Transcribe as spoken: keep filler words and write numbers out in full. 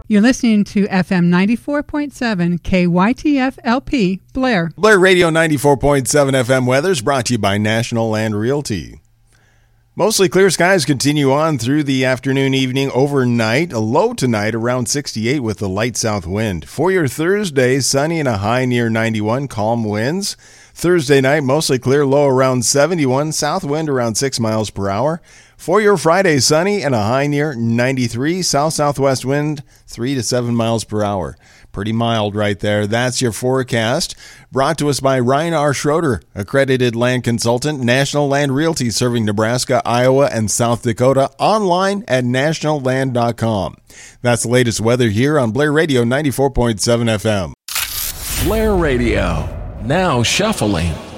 You're listening to F M ninety-four point seven K Y T F L P, Blair. Blair Radio ninety-four point seven F M weather is brought to you by National Land Realty. Mostly clear skies continue on through the afternoon, evening, overnight. A low tonight around sixty-eight with a light south wind. For your Thursday, sunny and a high near ninety-one, calm winds. Thursday night, mostly clear, low around seventy-one, south wind around six miles per hour. For your Friday, sunny and a high near ninety-three, south-southwest wind three to seven miles per hour. Pretty mild right there. That's your forecast. Brought to us by Ryan R. Schroeder, accredited land consultant, National Land Realty, serving Nebraska, Iowa, and South Dakota. Online at national land dot com. That's the latest weather here on Blair Radio ninety-four point seven F M. Blair Radio, now shuffling.